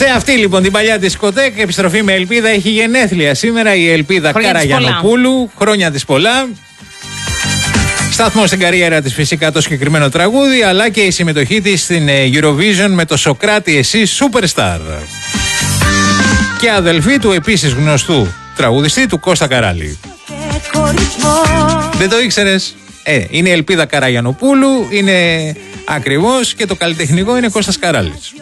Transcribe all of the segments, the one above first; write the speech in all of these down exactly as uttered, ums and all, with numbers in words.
Σε αυτή λοιπόν την παλιά δισκοτέκ, επιστροφή με Ελπίδα, έχει γενέθλια σήμερα η Ελπίδα Καραγιανοπούλου. Χρόνια της πολλά. Σταθμό στην καριέρα της φυσικά το συγκεκριμένο τραγούδι, αλλά και η συμμετοχή της στην Eurovision με το Σοκράτη εσύ Superstar. Και αδελφή του επίσης γνωστού τραγουδιστή του Κώστα Καράλη. Δεν το ήξερες? Ε, είναι η Ελπίδα Καραγιανοπούλου, είναι ακριβώς, και το καλλιτεχνικό είναι Κώστας Καράλης.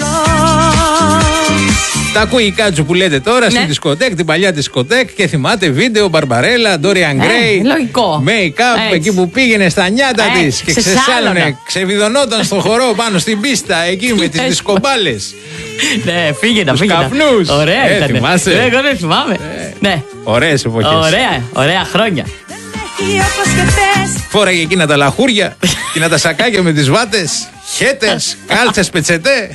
Τα ακούει η Κάτσου που λέτε τώρα, ναι, στην δισκοτέκ, την παλιά δισκοτέκ, και θυμάται βίντεο Μπαρμπαρέλα, Ντόριαν Γκρέι, make-up, εκεί που πήγαινε στα νιάτα ε, της και ξεσάλωνε, ξεβιδωνόταν στο χορό πάνω στην πίστα, εκεί με τις δισκομπάλες. Ναι, φύγαινα, τους καπνούς. Ωραία ε, ήταν. Θυμάσαι? Ε, εγώ δεν θυμάμαι. Ε, ναι. Ωραίες εποχές. Ωραία, ωραία χρόνια. Φόραγε εκείνα τα λαχούρια, εκείνα τα σακάκια με τις βάτες, χέτες, κάλτσες, πετσετέ,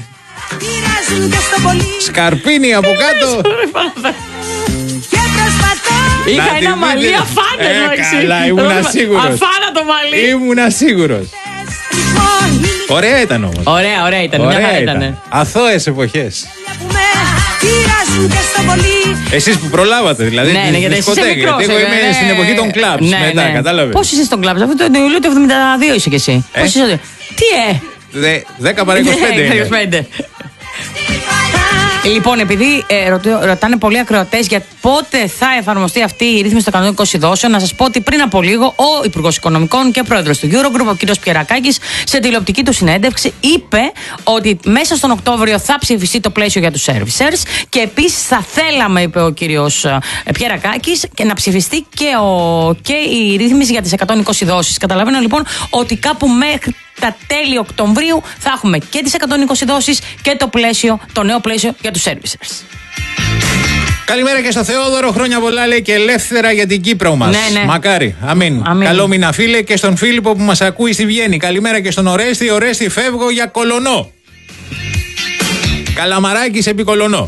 σκαρπίνι από κάτω. Είχα ένα μαλλί αφάνατο. Ε, καλά, ήμουνα σίγουρος. Αφάνατο μαλλί. Ήμουνα σίγουρος. Ωραία ήταν όμως. Ωραία, ωραία ήταν. Ωραία μια ήταν. ήταν. Αθώες εποχές. Εσείς που προλάβατε, δηλαδή. Ναι, ναι, γιατί δισκοτέκ, είσαι μικρός, γιατί εγώ είμαι ναι, στην εποχή των κλαμπς. Ναι, μετά, ναι. κατάλαβες. Πώς είσαι στον κλαμπς? Αυτό το Ιούλιο του εβδομήντα δύο είσαι κι εσύ. Ε? Πώς είσαι? Τι ε? δέκα παρά είκοσι πέντε. Λοιπόν, επειδή ε, ρωτώ, ρωτάνε πολλοί ακροατές για πότε θα εφαρμοστεί αυτή η ρύθμιση των κανονικών εισιδώσεων, να σας πω ότι πριν από λίγο ο Υπουργός Οικονομικών και πρόεδρος του Eurogroup, ο κ. Πιερακάκης, σε τηλεοπτική του συνέντευξη, είπε ότι μέσα στον Οκτώβριο θα ψηφιστεί το πλαίσιο για τους servicers και επίσης θα θέλαμε, είπε ο κ. Πιερακάκης, και να ψηφιστεί και, ο, και η ρύθμιση για τις εκατόν είκοσι δόσεις. Καταλαβαίνω λοιπόν ότι κάπου μέχρι τα τέλη Οκτωβρίου θα έχουμε και τις εκατόν είκοσι δόσεις και το πλαίσιο, το νέο πλαίσιο για τους servicers. Καλημέρα και στο Θεόδωρο, χρόνια πολλά, λέει, και ελεύθερα για την Κύπρο μας. Ναι, ναι. Μακάρι, αμήν. αμήν. Καλό μήνα, φίλε, και στον Φίλιππο που μας ακούει στη Βιέννη. Καλημέρα και στον Ορέστη. Ορέστη, φεύγω για Κολονό. Καλαμαράκης επί Κολονό.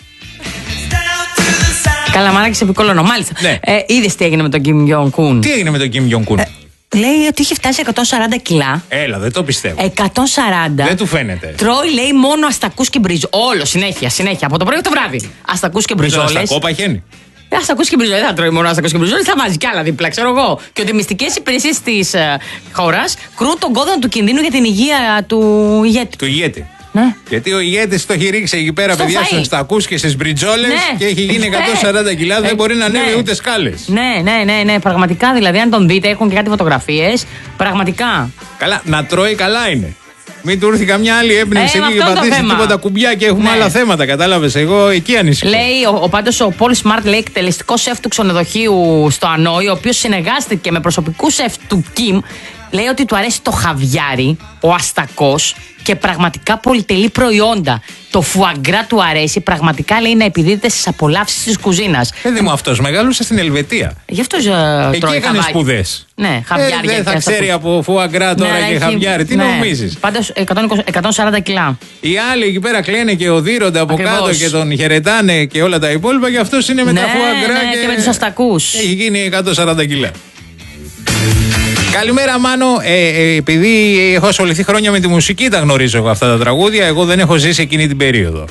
Καλαμαράκης επί Κολονό, μάλιστα. Ναι. Ε, είδες τι έγινε με τον Κιμ Γιον Κουν? Τι έγινε με τον Κιμ Γιον Κουν? Ε, λέει ότι είχε φτάσει εκατόν σαράντα κιλά. Έλα, δεν το πιστεύω. εκατόν σαράντα. Δεν του φαίνεται. Τρώει, λέει, μόνο αστακούς και μπριζόλες. Όλο, συνέχεια, συνέχεια. Από το πρωί το βράδυ. Αστακούς και μπριζόλες. Αστακό παχαίνει. Αστακούς και μπριζόλες. Δεν θα τρώει μόνο αστακούς και μπριζόλες, θα βάζει κι άλλα δίπλα, ξέρω εγώ. Και ότι οι μυστικές υπηρεσίες της ε, χώρας κρούν τον κόδωνα του κινδύνου για την υγεία του ηγέτη. Του ηγέτη. Ναι. Γιατί ο ηγέτης το έχει ρίξει εκεί πέρα, στο παιδιά, φαΐ. στους στακούς και στις μπριτζόλες, ναι, και έχει γίνει εκατόν σαράντα κιλά, δεν ε, μπορεί να ανέβει, ναι, ούτε σκάλες. Ναι, ναι, ναι, ναι, πραγματικά, δηλαδή, αν τον δείτε, έχουν και κάτι φωτογραφίες. Πραγματικά. Καλά, να τρώει καλά είναι. Μην του έρθει καμιά άλλη έμπνευση ε, εκεί και πατήσει τίποτα κουμπιά και έχουμε, ναι, άλλα θέματα, κατάλαβες. Εγώ εκεί ανησυχώ. Λέει ο, ο πάντως ο Πολ Σμαρτ, λέει, εκτελεστικός σεφ του ξενοδοχείου στο Ανόη, ο οποίος συνεργάστηκε με προσωπικού σεφ του Κιμ. Λέει ότι του αρέσει το χαβιάρι, ο αστακός και πραγματικά πολυτελή προϊόντα. Το φουαγκρά του αρέσει, πραγματικά, λέει, να επιδίδεται στις απολαύσεις της κουζίνας. Παιδί μου, αυτός μεγάλωσε στην Ελβετία. Γι' αυτό uh, εκεί τρώει έκανε σπουδές. Ναι, χαβιάρι. Ε, δεν θα ξέρει από φουαγκρά τώρα, ναι, και έχει, χαβιάρι. Τι, ναι, νομίζεις? Πάντως εκατόν σαράντα κιλά. Οι άλλοι εκεί πέρα κλαίνε και οδύρονται από ακριβώς κάτω και τον χαιρετάνε και όλα τα υπόλοιπα, και αυτός είναι με, ναι, τα φουαγκρά, ναι, και, και με τους αστακούς. Έχει γίνει εκατόν σαράντα κιλά. Καλημέρα, Μάνο. Ε, ε, επειδή έχω ασχοληθεί χρόνια με τη μουσική, τα γνωρίζω εγώ αυτά τα τραγούδια. Εγώ δεν έχω ζήσει εκείνη την περίοδο.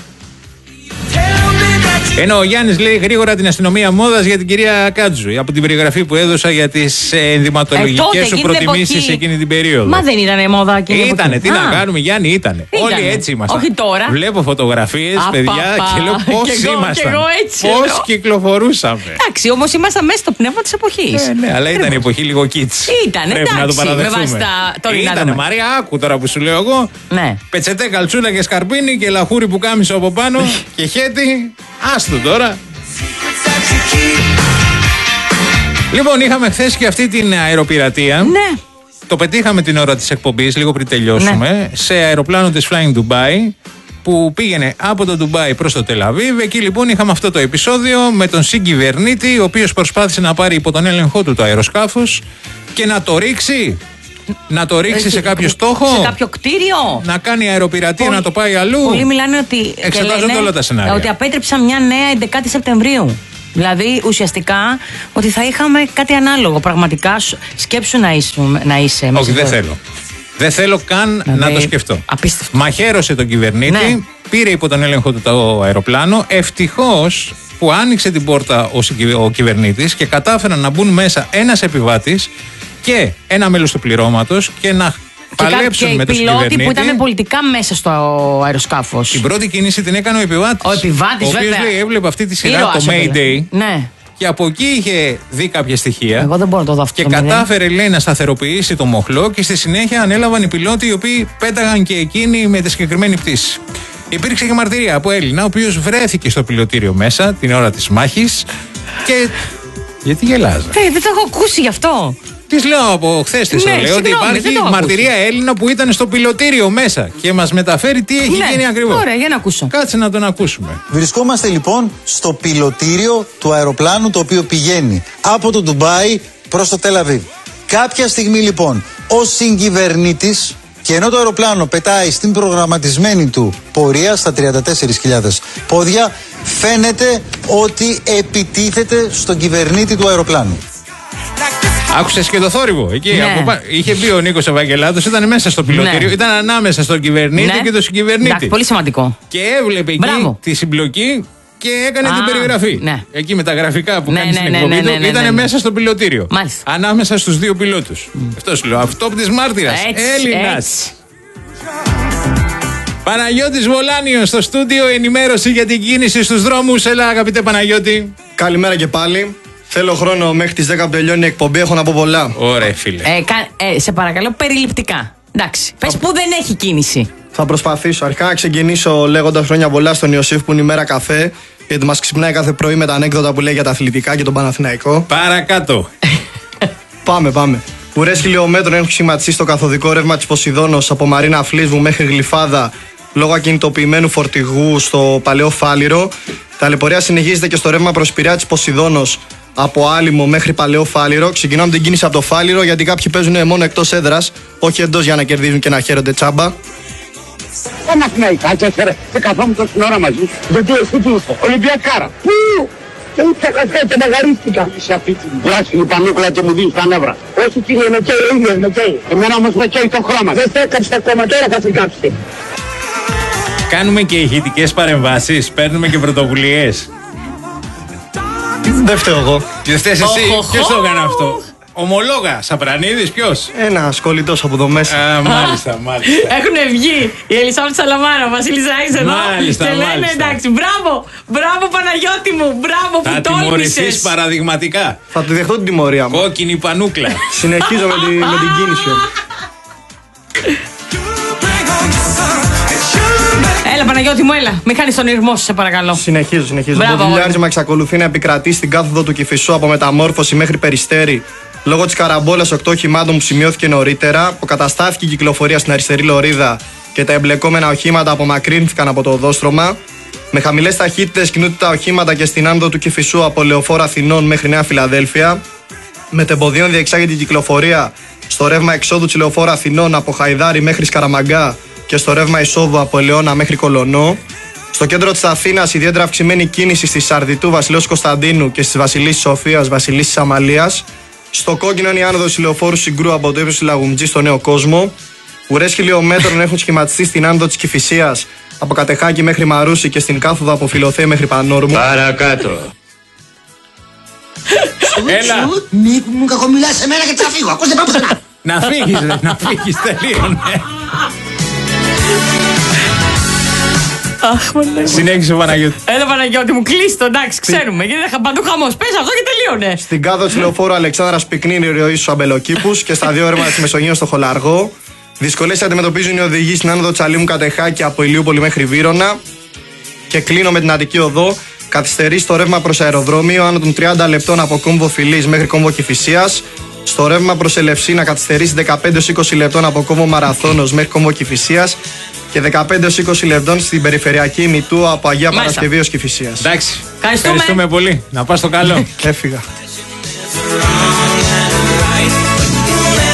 Ενώ ο Γιάννης λέει γρήγορα την αστυνομία μόδας για την κυρία Κάτζου, από την περιγραφή που έδωσα για τις ενδυματολογικές ε, σου προτιμήσεις εκείνη την περίοδο. Μα δεν ήτανε μόδα εκείνη την Ήτανε, τι Α. να κάνουμε, Γιάννη, ήτανε. ήτανε. Όλοι έτσι ήμασταν. Όχι τώρα. Βλέπω φωτογραφίες, Α, παιδιά, πα, πα. και λέω πώς ήμασταν. Πώς κυκλοφορούσαμε. Εντάξει, όμως ήμασταν μέσα στο πνεύμα της εποχής. Ε, ναι, αλλά ήταν η εποχή λίγο κίτς. Ήταν, πρέπει εντάξει, να το παραδεχτούμε. Ήτανε, Μαρία, άκου τώρα που σου λέω εγώ. Ναι. Πετσετέ, καλτσούλα και σκαρπίνι και λαχούρι που κάμισο από πάνω και χέτι. Άστο τώρα. Λοιπόν, είχαμε χθες και αυτή την αεροπειρατεία. Ναι. Το πετύχαμε την ώρα της εκπομπής, λίγο πριν τελειώσουμε, ναι, σε αεροπλάνο της Flying Dubai, που πήγαινε από το Ντουμπάι προς το Τελαβίβ. Εκεί λοιπόν είχαμε αυτό το επεισόδιο με τον συγκυβερνήτη, ο οποίος προσπάθησε να πάρει υπό τον έλεγχό του το αεροσκάφος και να το ρίξει. Να το ρίξει σε κάποιο στόχο. Σε κάποιο κτίριο. Να κάνει αεροπειρατεία, Πολ... να το πάει αλλού. Πολλοί μιλάνε ότι. Εξετάζονται όλα τα σενάρια. Ότι απέτρεψαν μια νέα έντεκα Σεπτεμβρίου. Δηλαδή ουσιαστικά ότι θα είχαμε κάτι ανάλογο. Πραγματικά σκέψου να είσαι. Να είσαι Όχι, δεν θέλω. Δεν θέλω καν ναι, να το σκεφτώ. Απίστευτο. Μαχαίρωσε τον κυβερνήτη, ναι. πήρε υπό τον έλεγχο του το αεροπλάνο. Ευτυχώς που άνοιξε την πόρτα ο, ο κυβερνήτης και κατάφεραν να μπουν μέσα ένας επιβάτης και ένα μέλος του πληρώματος και να παλέψουν και με τον κυβερνήτη. Και οι πιλότοι που ήταν πολιτικά μέσα στο αεροσκάφος. Την πρώτη κίνηση την έκανε ο επιβάτης. Ο επιβάτης, ο οποίος λέει έβλεπε αυτή τη σειρά, το Mayday. Ναι. Και από εκεί είχε δει κάποια στοιχεία. Εγώ δεν μπορώ να το δω αυτό. Και κατάφερε, λέει, να σταθεροποιήσει το μοχλό και στη συνέχεια ανέλαβαν οι πιλότοι οι οποίοι πέταγαν και εκείνοι με τη συγκεκριμένη πτήση. Υπήρξε και μαρτυρία από Έλληνα, ο οποίος βρέθηκε στο πιλωτήριο μέσα την ώρα της μάχης. Και. Γιατί γελάζα. Ε, δεν το έχω ακούσει γι' αυτό. Τη λέω από χθες τη ναι, λέω ότι υπάρχει μαρτυρία Έλληνα που ήταν στο πιλωτήριο μέσα και μας μεταφέρει τι έχει ναι, γίνει ακριβώς. Ωραία, για να ακούσω. Κάτσε να τον ακούσουμε. Βρισκόμαστε λοιπόν στο πιλωτήριο του αεροπλάνου το οποίο πηγαίνει από το Ντουμπάι προς το Τελ Αβίβ. Κάποια στιγμή λοιπόν ο συγκυβερνήτης, και ενώ το αεροπλάνο πετάει στην προγραμματισμένη του πορεία στα τριάντα τέσσερις χιλιάδες πόδια, φαίνεται ότι επιτίθεται στον κυβερνήτη του αεροπλάνου. Άκουσες και το θόρυβο εκεί. Ναι. Από, είχε μπει ο Νίκος Ευαγγελάτος, ήταν μέσα στο πιλωτήριο, ναι. ήταν ανάμεσα στον κυβερνήτη ναι. και τον συγκυβερνήτη. Εντάξει, πολύ σημαντικό. Και έβλεπε εκεί Μπράβο. τη συμπλοκή και έκανε Α, την περιγραφή. Ναι. Εκεί με τα γραφικά που ναι, κάνει ναι, στην ναι, εκπομπή ναι, ναι, ναι, ναι, ήταν ναι, ναι. μέσα στο πιλωτήριο. Μάλιστα. Ανάμεσα στους δύο πιλότους. Mm. Αυτό σου λέω. Αυτό από της μάρτυρας. Έλληνας. Παναγιώτης Βολάνιος στο στούντιο, ενημέρωση για την κίνηση στους δρόμους. Έλα, αγαπητέ Παναγιώτη. Καλημέρα και πάλι. Θέλω χρόνο μέχρι τις δέκα που τελειώνει η εκπομπή, έχω να πω πολλά. Ωραία, φίλε. Ε, κα, ε, σε παρακαλώ, περιληπτικά. Εντάξει. Πες που δεν έχει κίνηση. Θα προσπαθήσω. Αρχικά να ξεκινήσω λέγοντας χρόνια πολλά στον Ιωσήφ που είναι η μέρα καφέ. Γιατί μας ξυπνάει κάθε πρωί με τα ανέκδοτα που λέει για τα αθλητικά και τον Παναθηναϊκό. Παρακάτω. Πάμε, πάμε. Ουρές χιλιόμετρων έχουν σχηματιστεί στο καθοδικό ρεύμα της Ποσειδώνος από Μαρίνα Φλίσβου μέχρι Γλυφάδα λόγω ακινητοποιημένου φορτηγού στο Παλαιό Φάληρο. Ταλαιπωρία συνεχίζεται και στο ρεύμα προς Πειραιά της Ποσειδώνος από Άλυμο μέχρι Παλαιό Φάληρο. Ξεκινάμε την κίνηση από το Φάληρο γιατί κάποιοι παίζουν μόνο εκτός έδρας, όχι εντός για να κερδίζουν και να χαίρονται τσάμπα. Ένα Αθηναϊκάκια και καθόμουν την ώρα μαζί σου. Γιατί εσύ τι είσαι, Ολυμπιακάρα. Πού! Και ήρθα και μαγαρίστηκα. Είσαι αυτή την πράσινη πανούκλα και μου δίνεις τα νεύρα. Όχι κύριε με καίει, ο ίδιος με καίει. Εμένα όμως με καίει το χρώμα. Δεν θα έκαψε ακόμα τώρα θα σε κάψετε. Κάνουμε και ηχητικές παρεμβάσεις, παίρνουμε και πρωτοβουλίες. Δεν φταίω εγώ. Δεν φταίς εσύ, ποιος το έκανε αυτό? Ομολόγα, Σαπρανίδης, ποιος? Ένα κολλητός από εδώ μέσα. Α, μάλιστα, μάλιστα. Έχουν βγει η Ελισάβετ Σαλαμάρα, ο Βασίλης Ράης εδώ. Μάλιστα, και λένε μάλιστα. εντάξει, μπράβο, μπράβο Παναγιώτη μου, μπράβο που τόλμησες. Θα τιμωρηθείς παραδειγματικά. Θα τη δεχτώ την τιμωρία μου. Κόκκινη πανούκλα. Συνεχίζω με, τη, με την κίνηση. Έλα Παναγιώτη μου, έλα. Μην χάνεις τον ήρμό σου, σε παρακαλώ. Συνεχίζω, συνεχίζω. Το ποδηλάρισμα εξακολουθεί να επικρατεί στην κάθοδο του Κηφισού από Μεταμόρφωση μέχρι Περιστέρι λόγω της καραμπόλας οκτώ οχημάτων που σημειώθηκε νωρίτερα. Αποκαταστάθηκε η κυκλοφορία στην αριστερή λωρίδα και τα εμπλεκόμενα οχήματα απομακρύνθηκαν από το οδόστρωμα. Με χαμηλές ταχύτητες κινούνται τα οχήματα και στην άνοδο του Κηφισού από Λεωφόρο Αθηνών μέχρι Νέα Φιλαδέλφια. Μετεμποδίων διεξάγεται η κυκλοφορία στο ρεύμα εξόδου της Λεωφόρου Αθηνών από Χαϊδάρι μέχρι Σκαραμαγκά και στο ρεύμα εισόδου από Ελαιώνα μέχρι Κολονό. Στο κέντρο της Αθήνας ιδιαίτερα αυξημένη κίνηση στη Σαρδιτού Βασιλέως Κωνσταντίνου και στις Βασιλίσσης Σοφίας Βασιλίσσης Αμαλίας. Στο κόκκινο είναι η άνοδος Λεωφόρου Συγκρού από το ύψος της Λαγουμτζή στο Νέο Κόσμο. Ουρές χιλιόμετρων έχουν σχηματιστεί στην άνοδο της Κηφισίας από Κατεχάκη μέχρι Μαρούσι και στην κάθοδο από Φιλοθέη μέχρι Πανόρμου. Παρακάτω. Έλα. Μη μου κακομιλάς σε μένα και θα φύγω. Ακούς δεν πάω πουθενά. Να φύγεις, να φύγεις, τελείωνε. Αχ, μαλάκα. Συνέχισε ο Παναγιώτη. Έλα Παναγιώτη μου, κλείστο, εντάξει, ξέρουμε. Γιατί δεν παντού χαμός. Πες αυτό και τελείωνε. Στην κάδο της Λεωφόρου Αλεξάνδρας πυκνίνει η ροή στους Αμπελοκήπους και στα δύο έρματα της Μεσογείου στο Χολαργό. Δυσκολίες αντιμετωπίζουν οι οδηγοί στην άνοδο Τσαλίμου Κατεχάκη από Ηλιούπολη μέχρι Βύρωνα. Και κλείνω με την Αττική Οδό. Καθυστερεί στο ρεύμα προς αεροδρόμιο άνω των τριάντα λεπτών από κόμβο Φιλής μέχρι κόμβο Κηφισίας. Στο ρεύμα προς Ελευσίνα καθυστερήσει δεκαπέντε έως είκοσι λεπτών από κόμβο Μαραθώνος μέχρι κόμβο Κηφισίας και δεκαπέντε έως είκοσι λεπτών στην περιφερειακή Μητού από Αγία Μάλιστα. Παρασκευή ως Κηφισίας. Εντάξει. Ευχαριστούμε. Ευχαριστούμε πολύ. Να πας στο καλό. Έφυγα.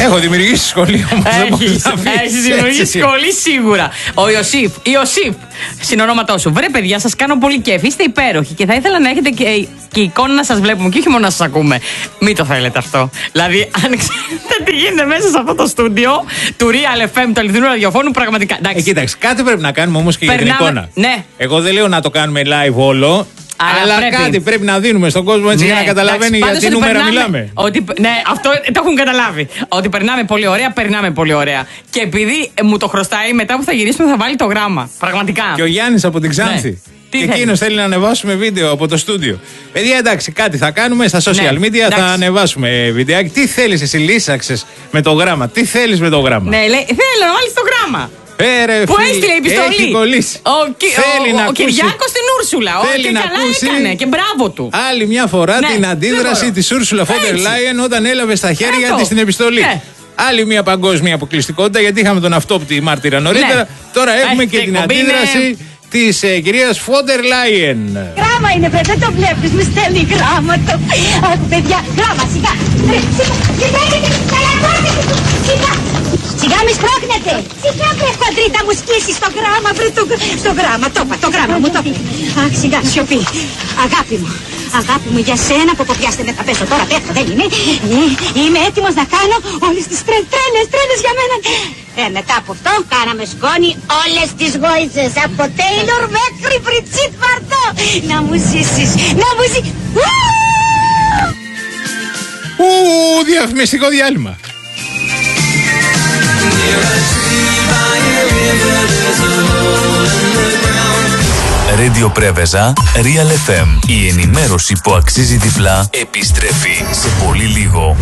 Έχω δημιουργήσει σχολείο όμως. Έχει δημιουργήσει σχολή σίγουρα. Ο Ιωσήφ, Ιωσήφ, συνονόματό σου. Βρε, παιδιά, σας κάνω πολύ κέφι. Είστε υπέροχοι και θα ήθελα να έχετε και, και εικόνα να σας βλέπουμε και όχι μόνο να σας ακούμε. Μην το θέλετε αυτό. Δηλαδή, αν ξέρετε τι γίνεται μέσα σε αυτό το στούντιο του Real εφ εμ, του αληθινού ραδιοφώνου, πραγματικά. Ε, κοίταξε, κάτι πρέπει να κάνουμε όμως και για την εικόνα. Ναι. Εγώ δεν λέω να το κάνουμε live όλο. Αλλά, αλλά πρέπει. Κάτι πρέπει να δίνουμε στον κόσμο έτσι, ναι, για να καταλαβαίνει για τι νούμερα περνάμε, μιλάμε. Ότι, ναι, αυτό το έχουν καταλάβει. Ότι περνάμε πολύ ωραία, περνάμε πολύ ωραία. Και επειδή μου το χρωστάει, μετά που θα γυρίσουμε θα βάλει το γράμμα. Πραγματικά. Και ο Γιάννης από την Ξάνθη. Ναι. Και εκείνος θέλει να ανεβάσουμε βίντεο από το στούντιο. Παιδιά, εντάξει, κάτι θα κάνουμε στα social media, ναι, θα ανεβάσουμε βιντεάκι. Τι θέλεις εσύ, λύσαξες με το γράμμα. Τι θέλεις με το γράμμα. Ναι, λέει, θέλω να βάλεις το γράμμα. Φέρε, που έστειλε η επιστολή. Έχει κολλήσει. Ο, ο, ο, ο Κυριάκος στην Ούρσουλα. Θέλει και να καλά ακούσει έκανε και μπράβο του. Άλλη μια φορά ναι, την αντίδραση της Ούρσουλα Φόντερ Λάιεν όταν έλαβε στα χέρια της την επιστολή. Ναι. Άλλη μια παγκόσμια αποκλειστικότητα, γιατί είχαμε τον αυτόπτη μάρτυρα νωρίτερα. Ναι. Τώρα έχουμε Έχει, και την αντίδραση είναι... της ε, κυρίας Φόντερ Λάιεν. Γράμμα είναι, βρε, δεν το βλέπεις, μου στέλνει γράμμα το. Αχ, παιδιά, γράμμα, σιγά. Ρε, σιγά, σιγά, σιγά μη σπρώχνετε. Σιγά, βρε, χοντρίτα μου σκίσει στο γράμμα, βρε, το, στο γράμμα, το είπα, το γράμμα μου, το είπε. Αχ, σιγά, σιωπή. Αγάπη μου, αγάπη μου, για σένα που κοπιάστε με θα πέσω τώρα, πέφτω, δεν είμαι. Ε, είμαι έτοιμος να κάνω όλες τις τρε, τρέλες, τρέλες για μένα. Ε, μετά από αυτό κάναμε σκόνη όλες τις γόητσες, από Τέιλορ μέχρι Μπριτσίτ Μπαρτό. Να μου ζήσεις, να μου ζήσεις. Ου, διαφημιστικό διάλειμμα. Radio Πρέβεζα, Real εφ εμ. Η ενημέρωση που αξίζει διπλά επιστρέφει σε πολύ λίγο.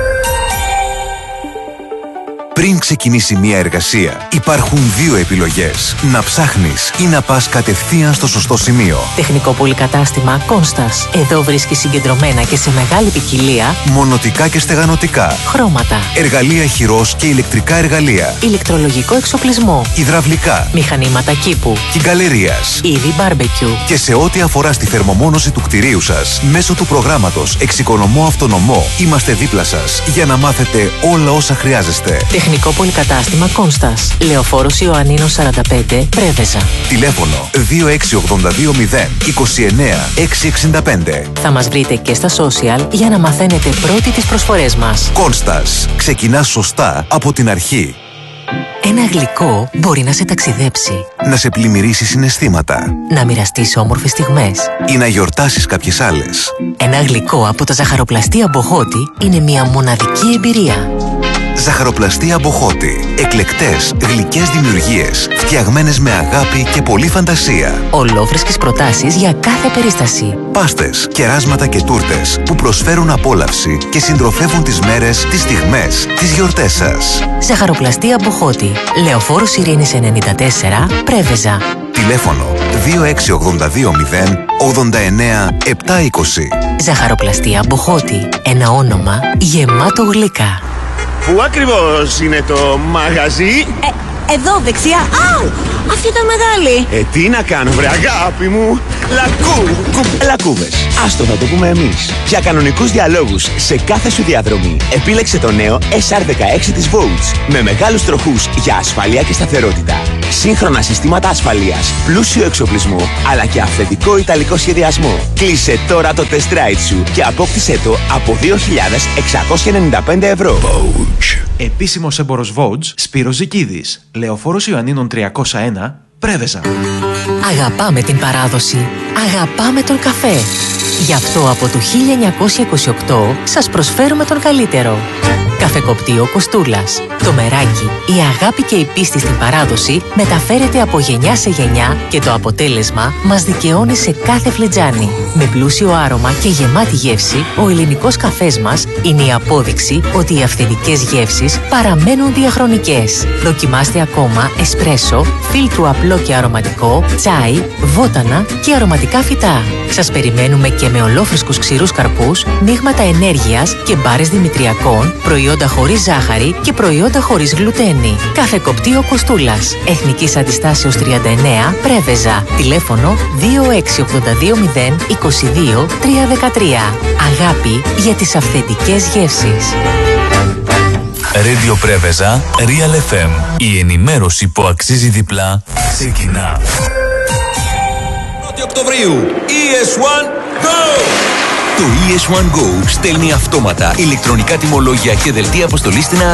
Πριν ξεκινήσει μια εργασία, υπάρχουν δύο επιλογές. Να ψάχνεις ή να πας κατευθείαν στο σωστό σημείο. Τεχνικό πολυκατάστημα Κόνστας. Εδώ βρίσκεις συγκεντρωμένα και σε μεγάλη ποικιλία μονοτικά και στεγανοτικά, χρώματα, εργαλεία χειρός και ηλεκτρικά εργαλεία, ηλεκτρολογικό εξοπλισμό, υδραυλικά, μηχανήματα κήπου, κυγκαλερίας, είδη μπάρμπεκιου. Και σε ό,τι αφορά στη θερμομόνωση του κτηρίου σας, μέσω του προγράμματος Εξοικονομώ Αυτονομό, είμαστε δίπλα σας για να μάθετε όλα όσα χρειάζεστε. Τεχνικό πολυκατάστημα Κόνστας. Λεωφόρος Ιωαννίνος σαράντα πέντε, Πρέβεζα. Τηλέφωνο δύο έξι ογδόντα δύο μηδέν είκοσι εννέα εξακόσια εξήντα πέντε. Θα μας βρείτε και στα social για να μαθαίνετε πρώτοι τις προσφορές μας. Κόνστας. Ξεκινάς σωστά από την αρχή. Ένα γλυκό μπορεί να σε ταξιδέψει, να σε πλημμυρίσει συναισθήματα, να μοιραστείς όμορφες στιγμές ή να γιορτάσεις κάποιες άλλες. Ένα γλυκό από τα ζαχαροπλαστεία Μποχώτη είναι μια μοναδική εμπειρία. Ζαχαροπλαστεία Μποχώτη. Εκλεκτές, γλυκές δημιουργίες, φτιαγμένες με αγάπη και πολλή φαντασία. Ολόφρεσκες προτάσεις για κάθε περίσταση. Πάστες, κεράσματα και τούρτες που προσφέρουν απόλαυση και συντροφεύουν τις μέρες, τις στιγμές, τις γιορτές σας. Ζαχαροπλαστεία Μποχώτη. Λεωφόρος Ειρήνης ενενήντα τέσσερα, Πρέβεζα. Τηλέφωνο δύο έξι ογδόντα δύο μηδέν ογδόντα εννέα επτακόσια είκοσι. Ζαχαροπλαστεία Μποχώτη. Ένα όνομα γεμάτο γλυκά. Πού ακριβώς είναι το μαγαζί? Ε, εδώ δεξιά. Α, αυτή ήταν μεγάλη. Ε, τι να κάνω βρε αγάπη μου. Λακού, κου, λακκούβες. Άστο θα το πούμε εμείς. Για κανονικούς διαλόγους σε κάθε σου διαδρομή, επίλεξε το νέο ες αρ δεκαέξι της Volts. Με μεγάλους τροχούς για ασφαλεία και σταθερότητα. Σύγχρονα συστήματα ασφαλείας, πλούσιο εξοπλισμό, αλλά και αυθεντικό ιταλικό σχεδιασμό. Κλείσε τώρα το test ride σου και απόκτησέ το από δύο χιλιάδες εξακόσια ενενήντα πέντε ευρώ. Volts. Επίσημος έμπορος Volts, Σπύρος Ζικίδης. Λεωφόρος Ιωαννίνων τριακόσια ένα, Πρέβεζα. Αγαπάμε την παράδοση. Αγαπάμε τον καφέ. Γι' αυτό από το χίλια εννιακόσια είκοσι οκτώ σας προσφέρουμε τον καλύτερο. Καφεκοπτείο Κοστούλας. Το μεράκι, η αγάπη και η πίστη στην παράδοση μεταφέρεται από γενιά σε γενιά και το αποτέλεσμα μας δικαιώνει σε κάθε φλιτζάνι. Με πλούσιο άρωμα και γεμάτη γεύση, ο ελληνικός καφές μας είναι η απόδειξη ότι οι αυθεντικές γεύσεις παραμένουν διαχρονικές. Δοκιμάστε ακόμα εσπρέσο, φίλτρου απλό και αρωματικό, τσάι, βότανα και αρωματικά φυτά. Σας περιμένουμε και με ολόφρεσκους ξηρούς καρπούς, μείγματα ενέργειας και μπάρες δημητριακών, προϊόντα χωρίς ζάχαρη και προϊόντα χωρίς γλουτένη. Καφεκοπτείο Κοστούλας. Εθνικής Αντιστάσεως τριάντα εννέα, Πρέβεζα. Τηλέφωνο δύο έξι ογδόντα δύο μηδέν είκοσι δύο τριακόσια δεκατρία. Αγάπη για τις αυθεντικές γεύσεις. Radio Πρέβεζα, Real εφ εμ. Η ενημέρωση που αξίζει διπλά ξεκινά. πρώτη Οκτωβρίου, ι ες ουάν Go! Το ι ες ουάν Go στέλνει αυτόματα ηλεκτρονικά τιμολόγια και δελτία αποστολής στην